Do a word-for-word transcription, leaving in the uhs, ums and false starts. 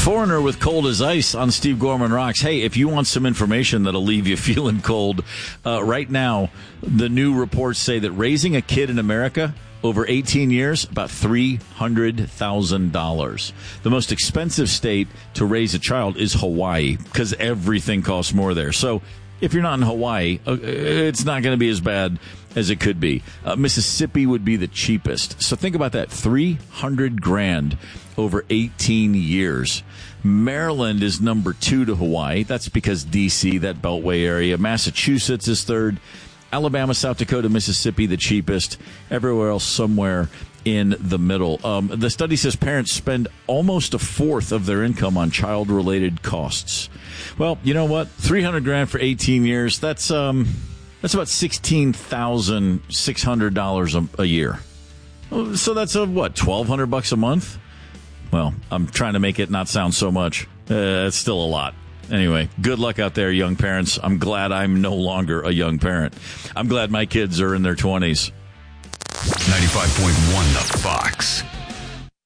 Foreigner with Cold as Ice on Steve Gorman Rocks. Hey, if you want some information that'll leave you feeling cold, uh, right now, the new reports say that raising a kid in America over eighteen years, about three hundred thousand dollars. The most expensive state to raise a child is Hawaii because everything costs more there. So if you're not in Hawaii, uh, it's not going to be as bad as it could be. Uh, Mississippi would be the cheapest. So think about that, three hundred grand over eighteen years. Maryland is number two to Hawaii. That's because D C, that Beltway area. Massachusetts is third. Alabama, South Dakota, Mississippi, the cheapest. Everywhere else, somewhere in the middle. Um, the study says parents spend almost a fourth of their income on child-related costs. Well, you know what? three hundred grand for eighteen years. That's um, that's about sixteen thousand six hundred dollars a, a year. So that's a what? Twelve hundred bucks a month. Well, I'm trying to make it not sound so much. Uh, it's still a lot. Anyway, good luck out there, young parents. I'm glad I'm no longer a young parent. I'm glad my kids are in their twenties. ninety-five point one The Fox.